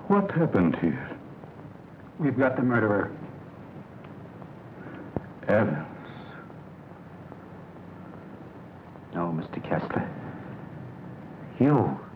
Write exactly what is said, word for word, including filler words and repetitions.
What happened here? We've got the murderer. Evans. No, Mister Kessler. You.